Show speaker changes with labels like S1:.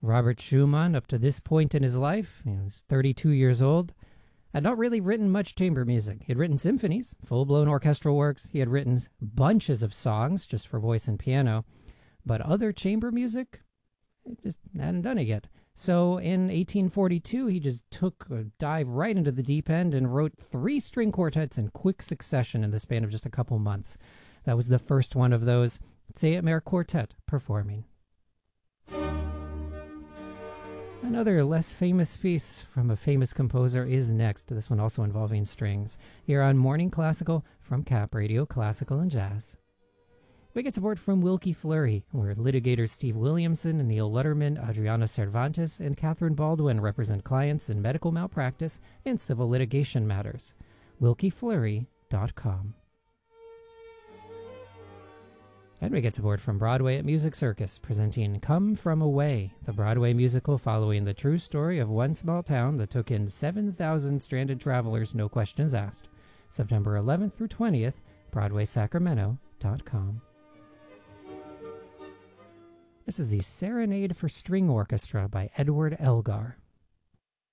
S1: Robert Schumann, up to this point in his life, he was 32 years old, had not really written much chamber music. He had written symphonies, full-blown orchestral works. He had written bunches of songs just for voice and piano. But other chamber music, he just hadn't done it yet. So in 1842, he just took a dive right into the deep end and wrote 3 string quartets in quick succession in the span of just a couple months. That was the first one of those Zeitmeer Quartet performing. Another less famous piece from a famous composer is next, this one also involving strings, here on Morning Classical from Cap Radio Classical and Jazz. We get support from Wilkie Fleury, where litigators Steve Williamson and Neil Lutterman, Adriana Cervantes, and Catherine Baldwin represent clients in medical malpractice and civil litigation matters. WilkieFleury.com. And we get support from Broadway at Music Circus, presenting Come From Away, the Broadway musical following the true story of one small town that took in 7,000 stranded travelers, no questions asked. September 11th through 20th, BroadwaySacramento.com. This is the Serenade for String Orchestra by Edward Elgar.